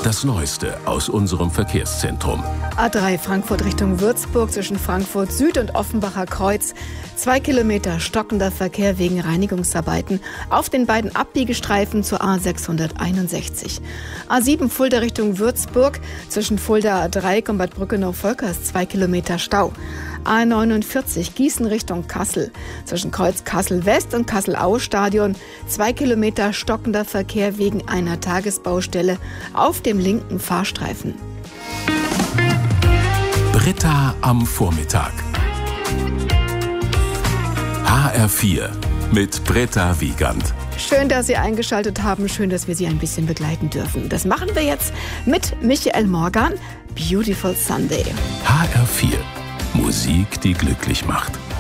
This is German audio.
Das Neueste aus unserem Verkehrszentrum. A3 Frankfurt Richtung Würzburg zwischen Frankfurt Süd und Offenbacher Kreuz. 2 Kilometer stockender Verkehr wegen Reinigungsarbeiten auf den beiden Abbiegestreifen zur A661. A7 Fulda Richtung Würzburg zwischen Fulda A3 und Bad Brückenau-Volkers 2 Kilometer Stau. A49 Gießen Richtung Kassel zwischen Kreuz Kassel-West und Kassel-Aue-Stadion 2 Kilometer stockender Verkehr wegen einer Tagesbaustelle auf dem linken Fahrstreifen. Britta am Vormittag. HR4 mit Britta Wiegand. Schön, dass Sie eingeschaltet haben. Schön, dass wir Sie ein bisschen begleiten dürfen. Das machen wir jetzt mit Michael Morgan. Beautiful Sunday. HR4. Musik, die glücklich macht.